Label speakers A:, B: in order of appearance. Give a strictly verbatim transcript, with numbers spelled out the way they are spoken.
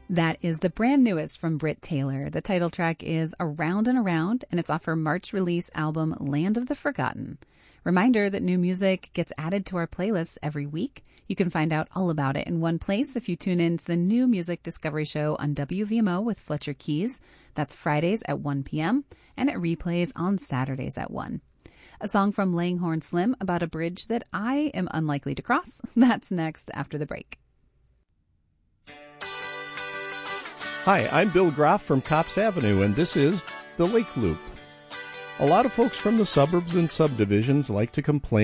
A: That is the brand newest from Britt Taylor. The title track is Around and Around, and it's off her March release album, Land of the Forgotten. Reminder that new music gets added to our playlists every week. You can find out all about it in one place if you tune in to the new Music Discovery Show on W V M O with Fletcher Keys. That's Fridays at one p.m., and it replays on Saturdays at one. A song from Langhorne Slim about a bridge that I am unlikely to cross. That's next after the break.
B: Hi, I'm Bill Groff from Cops Avenue, and this is The Lake Loop. A lot of folks from the suburbs and subdivisions like to complain